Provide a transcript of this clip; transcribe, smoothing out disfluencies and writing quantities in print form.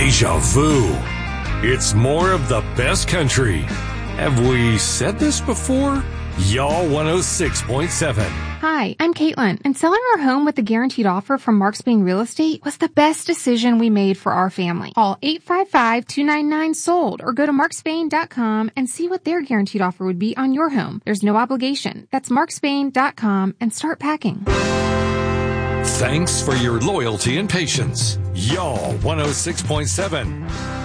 Deja vu. It's more of the best country. Have we said this before? Y'all 106.7. Hi, I'm Caitlin, and selling our home with the guaranteed offer from Mark Spain Real Estate was the best decision we made for our family. Call 855-299-SOLD or go to markspain.com and see what their guaranteed offer would be on your home. There's no obligation. That's markspain.com and start packing. Thanks for your loyalty and patience. Y'all 106.7.